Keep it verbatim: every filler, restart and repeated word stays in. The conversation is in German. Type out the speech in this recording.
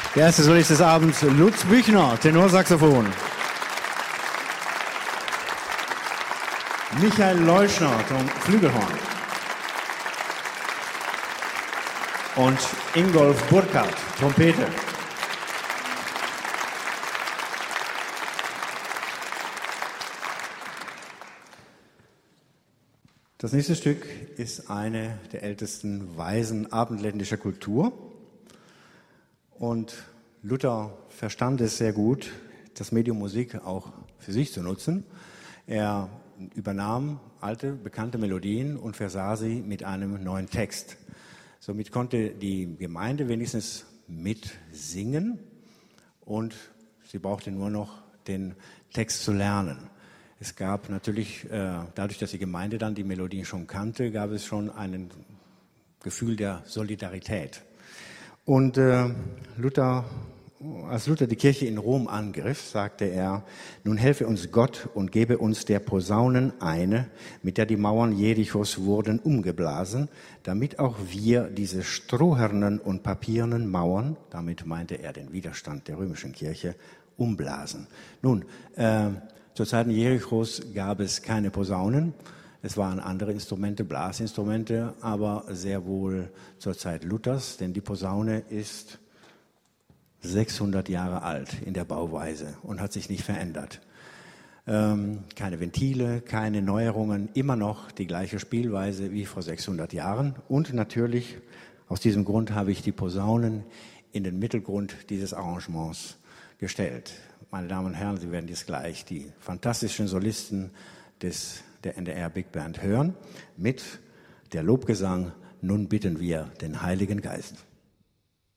Der erste Solist des Abends, Lutz Büchner, Tenorsaxophon. Michael Leuschner, Flügelhorn. Und Ingolf Burkhardt, Trompete. Das nächste Stück ist eine der ältesten Weisen abendländischer Kultur. Und Luther verstand es sehr gut, das Medium Musik auch für sich zu nutzen. Er übernahm alte, bekannte Melodien und versah sie mit einem neuen Text. Somit konnte die Gemeinde wenigstens mitsingen und sie brauchte nur noch den Text zu lernen. Es gab natürlich, äh, dadurch, dass die Gemeinde dann die Melodien schon kannte, gab es schon ein Gefühl der Solidarität. Und äh, Luther, als Luther die Kirche in Rom angriff, sagte er, nun helfe uns Gott und gebe uns der Posaunen eine, mit der die Mauern Jerichos wurden umgeblasen, damit auch wir diese strohhernen und papiernen Mauern, damit meinte er den Widerstand der römischen Kirche, umblasen. Nun, äh, Zur Zeiten Jerichos gab es keine Posaunen, es waren andere Instrumente, Blasinstrumente, aber sehr wohl zur Zeit Luthers, denn die Posaune ist sechshundert Jahre alt in der Bauweise und hat sich nicht verändert. Ähm, keine Ventile, keine Neuerungen, immer noch die gleiche Spielweise wie vor sechshundert Jahren. Und natürlich, aus diesem Grund habe ich die Posaunen in den Mittelgrund dieses Arrangements gestellt. Meine Damen und Herren, Sie werden jetzt gleich die fantastischen Solisten des, der N D R Big Band hören mit der Lobgesang Nun bitten wir den Heiligen Geist.